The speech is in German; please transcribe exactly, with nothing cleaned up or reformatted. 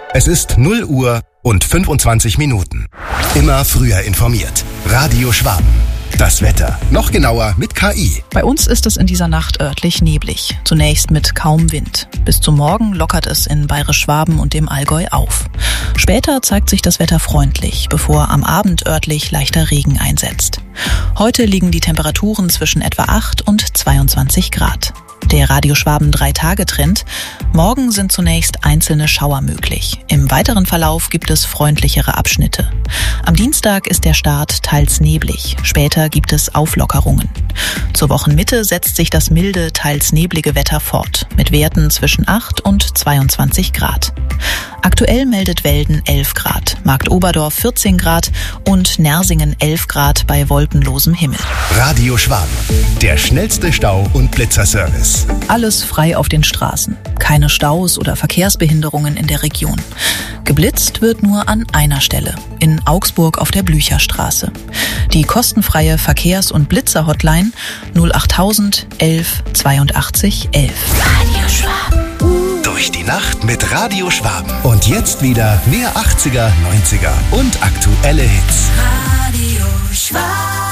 Es ist null Uhr und fünfundzwanzig Minuten. Immer früher informiert. Radio Schwaben. Das Wetter. Noch genauer mit K I. Bei uns ist es in dieser Nacht örtlich neblig. Zunächst mit kaum Wind. Bis zum Morgen lockert es in Bayerisch-Schwaben und dem Allgäu auf. Später zeigt sich das Wetter freundlich, bevor am Abend örtlich leichter Regen einsetzt. Heute liegen die Temperaturen zwischen etwa acht und zweiundzwanzig Grad. Der Radio Schwaben drei Tage Trend. Morgen sind zunächst einzelne Schauer möglich. Im weiteren Verlauf gibt es freundlichere Abschnitte. Am Dienstag ist der Start teils neblig. Später gibt es Auflockerungen. Zur Wochenmitte setzt sich das milde, teils neblige Wetter fort. Mit Werten zwischen acht und zweiundzwanzig Grad. Aktuell meldet Welden elf Grad, Marktoberdorf vierzehn Grad und Nersingen elf Grad bei wolkenlosem Himmel. Radio Schwaben. Der schnellste Stau- und Blitzerservice. Alles frei auf den Straßen. Keine Staus oder Verkehrsbehinderungen in der Region. Geblitzt wird nur an einer Stelle, in Augsburg auf der Blücherstraße. Die kostenfreie Verkehrs- und Blitzer-Hotline null achttausend elf zweiundachtzig elf. Radio Schwaben. Durch die Nacht mit Radio Schwaben. Und jetzt wieder mehr achtziger, neunziger und aktuelle Hits. Radio Schwaben.